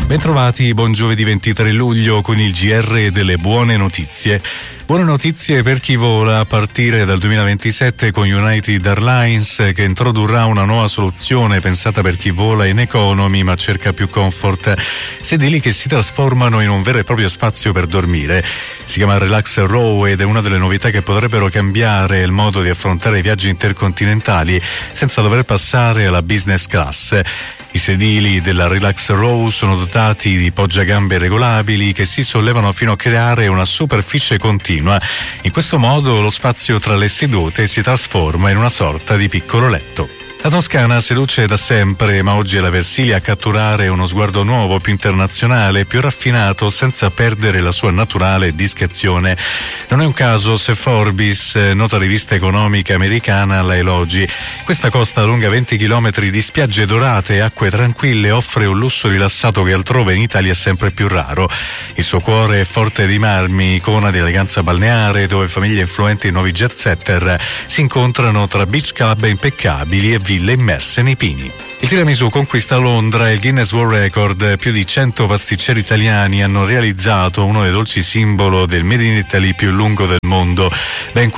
Bentrovati, buon giovedì 23 luglio con il GR delle buone notizie. Buone notizie per chi vola a partire dal 2027 con United Airlines, che introdurrà una nuova soluzione pensata per chi vola in economy ma cerca più comfort. Sedili che si trasformano in un vero e proprio spazio per dormire. Si chiama Relax Row ed è una delle novità che potrebbero cambiare il modo di affrontare i viaggi intercontinentali senza dover passare alla business class. I sedili della Relax Row sono dotati di poggiagambe regolabili che si sollevano fino a creare una superficie continua. In questo modo lo spazio tra le sedute si trasforma in una sorta di piccolo letto. La Toscana seduce da sempre, ma oggi è la Versilia a catturare uno sguardo nuovo, più internazionale, più raffinato, senza perdere la sua naturale discrezione. Non è un caso se Forbes, nota rivista economica americana, la elogi. Questa costa lunga 20 chilometri di spiagge dorate e acque tranquille offre un lusso rilassato che altrove in Italia è sempre più raro. Il suo cuore è Forte dei Marmi, icona di eleganza balneare, dove famiglie influenti e nuovi jet setter si incontrano tra beach club impeccabili e ville immerse nei pini. Il tiramisù conquista Londra e il Guinness World Record. Più di 100 pasticceri italiani hanno realizzato uno dei dolci simbolo del Made in Italy più lungo del mondo. Ben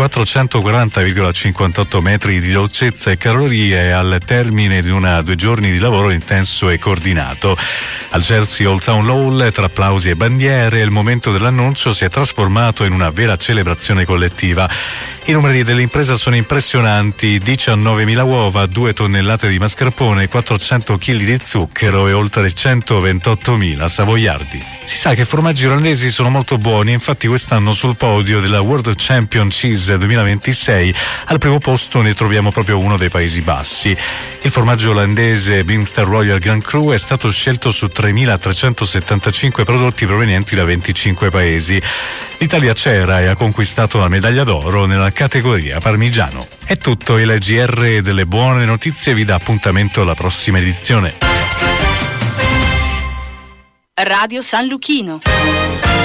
440,58 metri di dolcezza e calorie al termine di 2 giorni di lavoro intenso e coordinato. Al Chelsea Old Town Hall, tra applausi e bandiere, il momento dell'annuncio si è trasformato in una vera celebrazione collettiva. I numeri dell'impresa sono impressionanti: 19.000 uova, 2 tonnellate di mascarpone, 400 kg di zucchero e oltre 128.000 savoiardi. Si sa che i formaggi olandesi sono molto buoni, infatti quest'anno sul podio della World Champion Cheese 2026 al primo posto ne troviamo proprio uno dei Paesi Bassi. Il formaggio olandese Bimster Royal Grand Cru è stato scelto su 3.375 prodotti provenienti da 25 paesi. L'Italia c'era e ha conquistato la medaglia d'oro nella categoria parmigiano. È tutto, il GR delle buone notizie vi dà appuntamento alla prossima edizione. Radio San Luchino.